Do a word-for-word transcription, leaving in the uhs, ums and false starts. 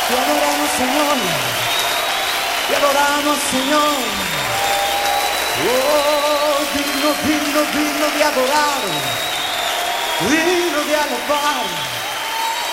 Te adoramos, Señor. Te adoramos, Señor. Oh, digno, digno, digno de adorar. Digno de alabar.